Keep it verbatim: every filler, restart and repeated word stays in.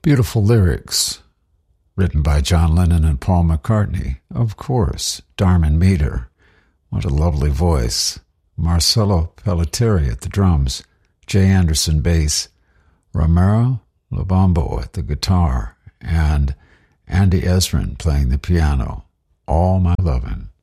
Beautiful lyrics, written by John Lennon and Paul McCartney. Of course, Darman Meter. What a lovely voice. Marcelo Pelletieri at the drums, Jay Anderson bass, Romero Lobambo at the guitar, and Andy Ezrin playing the piano. All My Lovin'.